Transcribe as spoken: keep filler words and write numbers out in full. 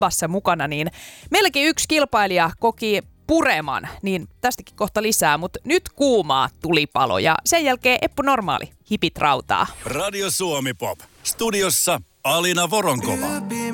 kippassa mukana, niin meilläkin yksi kilpailija koki pureman, niin tästäkin kohta lisää, mutta nyt kuumaa tulipalo ja sen jälkeen Eppu Normaali, hipit rautaa. Radio Suomi Pop. Studiossa Alina Voronkova.